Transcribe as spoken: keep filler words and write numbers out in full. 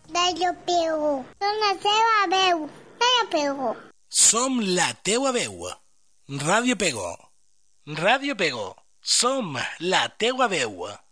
Radio Pego. Som la teva veu. Radio Pego. Som la teua veu. Ràdio Pego. Ràdio Pego. Som la teua veu.